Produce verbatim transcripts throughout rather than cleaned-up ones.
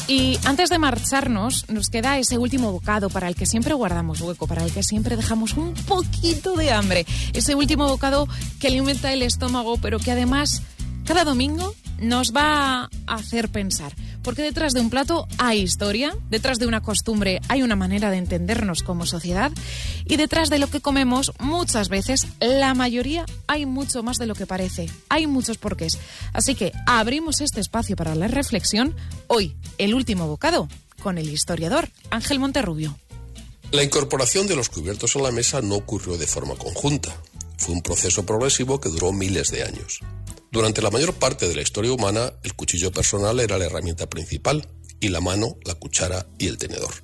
Y antes de marcharnos, nos queda ese último bocado para el que siempre guardamos hueco, para el que siempre dejamos un poquito de hambre. Ese último bocado que alimenta el estómago, pero que además cada domingo nos va a hacer pensar. Porque detrás de un plato hay historia, detrás de una costumbre hay una manera de entendernos como sociedad y detrás de lo que comemos muchas veces, la mayoría, hay mucho más de lo que parece. Hay muchos porqués. Así que abrimos este espacio para la reflexión. Hoy, el último bocado, con el historiador Ángel Monterrubio. La incorporación de los cubiertos a la mesa no ocurrió de forma conjunta. Fue un proceso progresivo que duró miles de años. Durante la mayor parte de la historia humana, el cuchillo personal era la herramienta principal y la mano, la cuchara y el tenedor.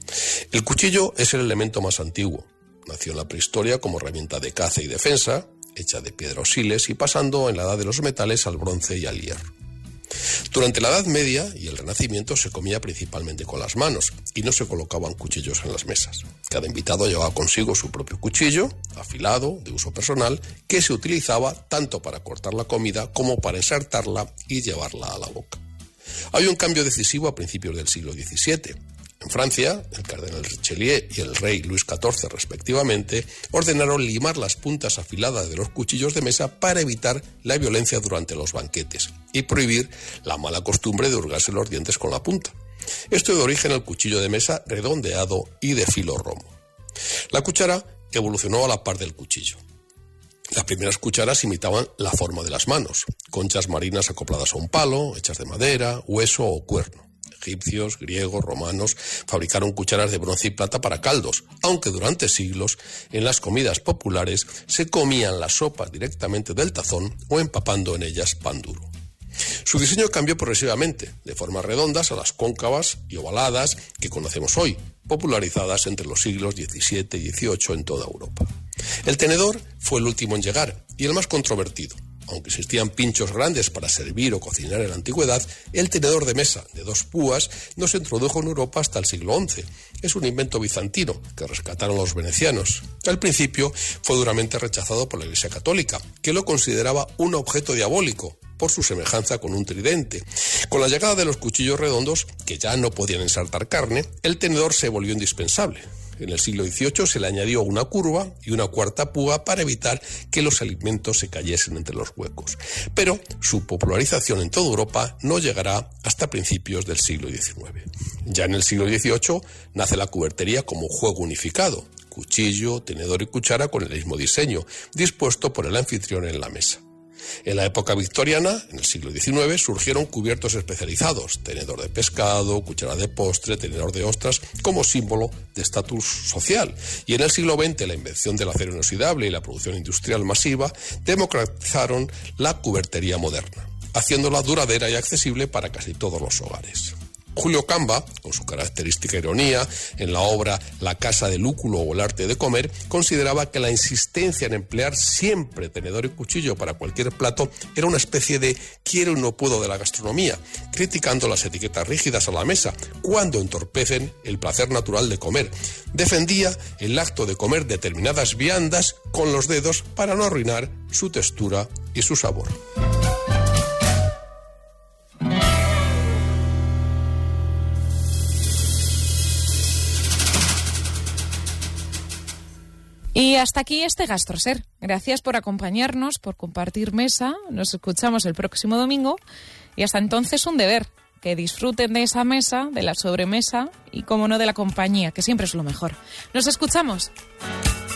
El cuchillo es el elemento más antiguo. Nació en la prehistoria como herramienta de caza y defensa, hecha de piedra o siles y pasando en la edad de los metales al bronce y al hierro. Durante la Edad Media y el Renacimiento se comía principalmente con las manos y no se colocaban cuchillos en las mesas. Cada invitado llevaba consigo su propio cuchillo, afilado, de uso personal, que se utilizaba tanto para cortar la comida como para ensartarla y llevarla a la boca. Hay un cambio decisivo a principios del siglo diecisiete. En Francia, el cardenal Richelieu y el rey Luis catorce, respectivamente, ordenaron limar las puntas afiladas de los cuchillos de mesa para evitar la violencia durante los banquetes y prohibir la mala costumbre de hurgarse los dientes con la punta. Esto dio origen al cuchillo de mesa redondeado y de filo romo. La cuchara evolucionó a la par del cuchillo. Las primeras cucharas imitaban la forma de las manos, conchas marinas acopladas a un palo, hechas de madera, hueso o cuerno. Egipcios, griegos, romanos fabricaron cucharas de bronce y plata para caldos, aunque durante siglos en las comidas populares se comían las sopas directamente del tazón o empapando en ellas pan duro. Su diseño cambió progresivamente, de formas redondas a las cóncavas y ovaladas que conocemos hoy, popularizadas entre los siglos diecisiete y dieciocho en toda Europa. El tenedor fue el último en llegar y el más controvertido. Aunque existían pinchos grandes para servir o cocinar en la antigüedad, el tenedor de mesa de dos púas no se introdujo en Europa hasta el siglo once. Es un invento bizantino que rescataron los venecianos. Al principio fue duramente rechazado por la Iglesia Católica, que lo consideraba un objeto diabólico por su semejanza con un tridente. Con la llegada de los cuchillos redondos, que ya no podían ensartar carne, el tenedor se volvió indispensable. En el siglo dieciocho se le añadió una curva y una cuarta púa para evitar que los alimentos se cayesen entre los huecos. Pero su popularización en toda Europa no llegará hasta principios del siglo diecinueve. Ya en el siglo dieciocho nace la cubertería como juego unificado, cuchillo, tenedor y cuchara con el mismo diseño, dispuesto por el anfitrión en la mesa. En la época victoriana, en el siglo diecinueve, surgieron cubiertos especializados, tenedor de pescado, cuchara de postre, tenedor de ostras, como símbolo de estatus social. Y en el siglo veinte, la invención del acero inoxidable y la producción industrial masiva democratizaron la cubertería moderna, haciéndola duradera y accesible para casi todos los hogares. Julio Camba, con su característica ironía, en la obra La casa del lúculo o el arte de comer, consideraba que la insistencia en emplear siempre tenedor y cuchillo para cualquier plato era una especie de quiero y no puedo de la gastronomía, criticando las etiquetas rígidas a la mesa cuando entorpecen el placer natural de comer. Defendía el acto de comer determinadas viandas con los dedos para no arruinar su textura y su sabor. Y hasta aquí este Gastroser. Gracias por acompañarnos, por compartir mesa. Nos escuchamos el próximo domingo. Y hasta entonces un deber, que disfruten de esa mesa, de la sobremesa y, como no, de la compañía, que siempre es lo mejor. Nos escuchamos.